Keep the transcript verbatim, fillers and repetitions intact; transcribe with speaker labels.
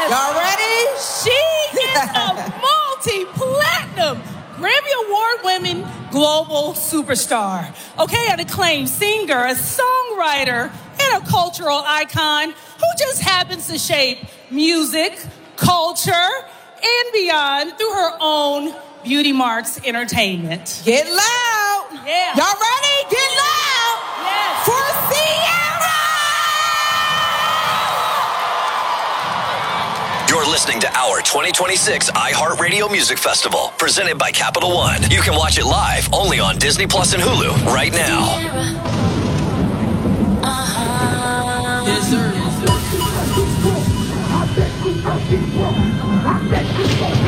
Speaker 1: Yes.
Speaker 2: Y'all ready?
Speaker 1: She is a multi-platinum, Grammy Award-winning global superstar. Okay, an acclaimed singer, a songwriter, and a cultural icon who just happens to shape music, culture, and beyond through her own Beauty Marks Entertainment.
Speaker 2: Get loud.
Speaker 1: Yeah.
Speaker 2: Y'all ready? Get loud.
Speaker 1: Yes.
Speaker 2: For Ciara.
Speaker 3: You're listening to our twenty twenty-six iHeartRadio Music Festival, presented by Capital One. You can watch it live only on Disney Plus and Hulu right now.
Speaker 1: Yes, sir.